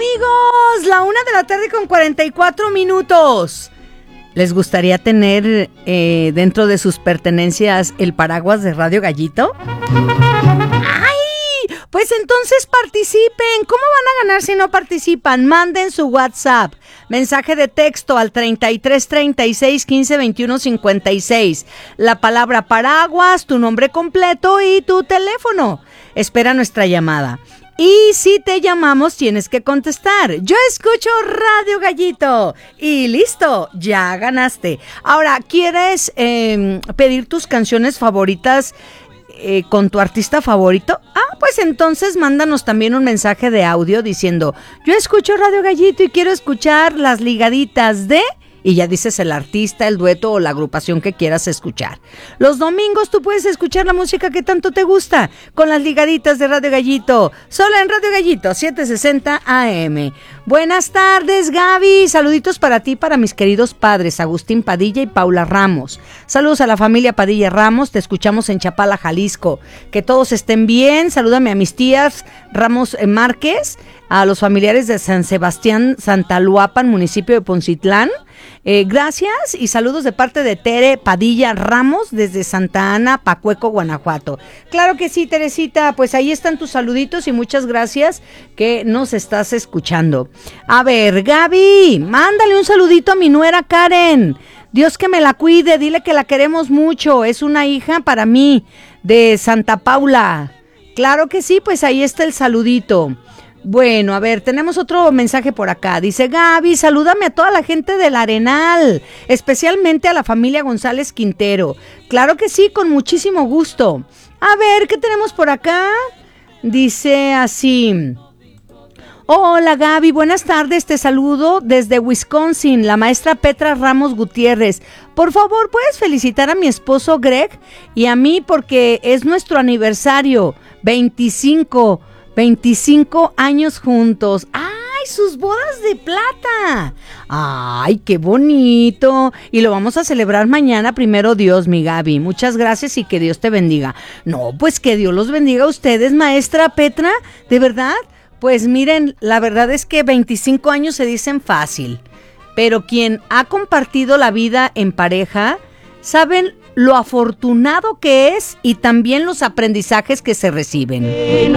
Amigos, la 1:44 p.m. ¿Les gustaría tener dentro de sus pertenencias el paraguas de Radio Gallito? ¡Ay! Pues entonces participen. ¿Cómo van a ganar si no participan? Manden su WhatsApp, mensaje de texto al 33 36 15 21 56. La palabra paraguas, tu nombre completo y tu teléfono. Espera nuestra llamada. Y si te llamamos, tienes que contestar. Yo escucho Radio Gallito. Y listo, ya ganaste. Ahora, ¿quieres pedir tus canciones favoritas con tu artista favorito? Pues entonces mándanos también un mensaje de audio diciendo: yo escucho Radio Gallito y quiero escuchar las ligaditas de... Y ya dices el artista, el dueto o la agrupación que quieras escuchar. Los domingos tú puedes escuchar la música que tanto te gusta con las ligaditas de Radio Gallito. Solo en Radio Gallito, 760 AM. Buenas tardes, Gaby. Saluditos para ti, para mis queridos padres, Agustín Padilla y Paula Ramos. Saludos a la familia Padilla Ramos. Te escuchamos en Chapala, Jalisco. Que todos estén bien. Salúdame a mis tías Ramos Márquez, a los familiares de San Sebastián, Santaluapan, municipio de Poncitlán. Gracias y saludos de parte de Tere Padilla Ramos desde Santa Ana, Pacueco, Guanajuato. Claro que sí, Teresita, pues ahí están tus saluditos y muchas gracias que nos estás escuchando. A ver, Gaby, mándale un saludito a mi nuera Karen. Dios que me la cuide, dile que la queremos mucho, es una hija para mí de Santa Paula. Claro que sí, pues ahí está el saludito. Bueno, a ver, tenemos otro mensaje por acá. Dice: Gaby, salúdame a toda la gente del Arenal, especialmente a la familia González Quintero. Claro que sí, con muchísimo gusto. A ver, ¿qué tenemos por acá? Dice así: hola Gaby, buenas tardes, te saludo desde Wisconsin, la maestra Petra Ramos Gutiérrez. Por favor, ¿puedes felicitar a mi esposo Greg y a mí porque es nuestro aniversario? 25 años juntos. ¡Ay, sus bodas de plata! ¡Ay, qué bonito! Y lo vamos a celebrar mañana, primero Dios, mi Gaby. Muchas gracias y que Dios te bendiga. No, pues que Dios los bendiga a ustedes, maestra Petra, ¿de verdad? Pues miren, la verdad es que 25 años se dicen fácil, pero quien ha compartido la vida en pareja, saben lo afortunado que es y también los aprendizajes que se reciben.